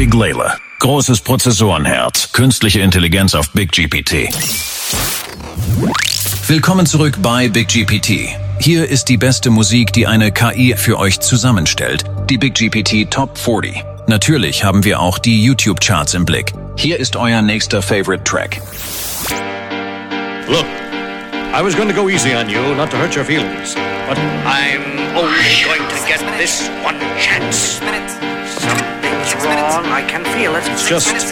Big Layla. Großes Prozessorenherz. Künstliche Intelligenz auf BigGPT. Willkommen zurück bei BigGPT. Hier ist die beste Musik, die eine KI für euch zusammenstellt. Die BigGPT Top 40. Natürlich haben wir auch die YouTube-Charts im Blick. Hier ist euer nächster Favorite Track. Look, I was going to go easy on you, not to hurt your feelings, but I'm only going to get this one chance. Something's wrong. I can feel it. It's just